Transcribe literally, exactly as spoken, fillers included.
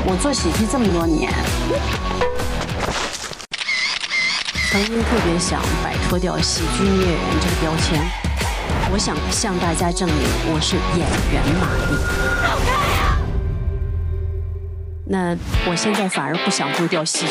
我做喜剧这么多年，曾经特别想摆脱掉喜剧孽人这个标签。我想向大家证明我是演员玛丽。好看呀！那我现在反而不想丢掉喜